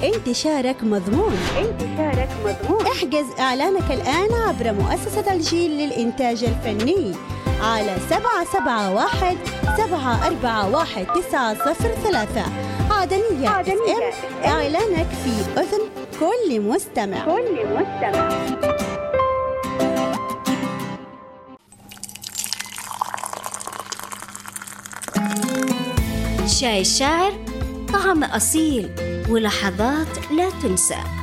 انتشارك مضمون. احجز إعلانك الآن عبر مؤسسة الجيل للإنتاج الفني على 771-741-903. عدنية FM، إعلانك في أذن كل مستمع. شاي الشاعر، طعم أصيل ولحظات لا تنسى.